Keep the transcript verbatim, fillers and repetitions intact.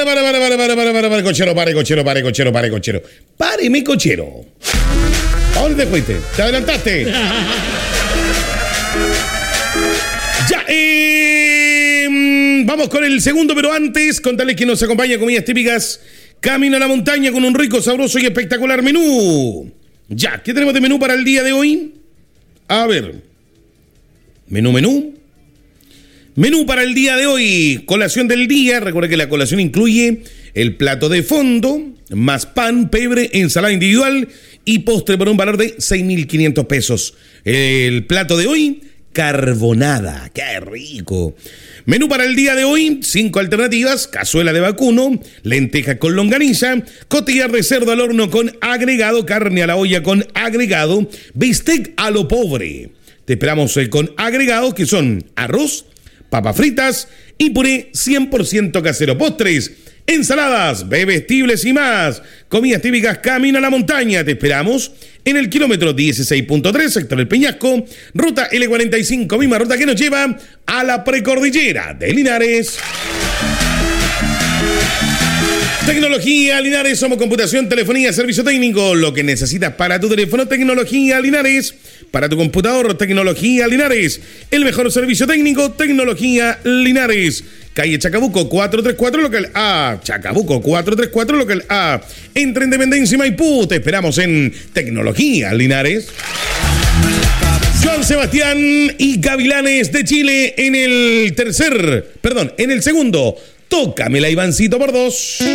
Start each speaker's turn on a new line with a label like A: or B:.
A: pare, pare, pare, pare, pare, pare, pare, pare, cochero, pare, cochero, pare, cochero, pare, cochero. Páreme, cochero. ¿A dónde te fuiste? ¿Te adelantaste? Ya, eh, vamos con el segundo, pero antes, contarles que nos acompaña comidas típicas Camino a la Montaña con un rico, sabroso y espectacular menú. Ya, ¿qué tenemos de menú para el día de hoy? A ver. Menú, menú. Menú para el día de hoy. Colación del día. Recuerda que la colación incluye el plato de fondo, más pan, pebre, ensalada individual y postre por un valor de seis mil quinientos pesos. El plato de hoy, carbonada. ¡Qué rico! Menú para el día de hoy, cinco alternativas: cazuela de vacuno, lenteja con longaniza, costillar de cerdo al horno con agregado, carne a la olla con agregado, bistec a lo pobre. Te esperamos eh, con agregados que son arroz, papas fritas y puré cien por ciento casero. Postres, ensaladas, bebestibles y más. Comidas típicas Camino a la Montaña. Te esperamos en el kilómetro dieciséis punto tres, sector El Peñasco, ruta L cuarenta y cinco, misma ruta que nos lleva a la precordillera de Linares. Tecnología Linares, somos computación, telefonía, servicio técnico, lo que necesitas para tu teléfono. Tecnología Linares, para tu computador. Tecnología Linares, el mejor servicio técnico. Tecnología Linares, calle Chacabuco cuatrocientos treinta y cuatro, local A. Chacabuco cuatrocientos treinta y cuatro, local A. Entre Independencia y Maipú. Te esperamos en Tecnología Linares. Joan Sebastián y Gavilanes de Chile en el tercer, perdón, en el segundo. Tócamela, Ivancito, por dos.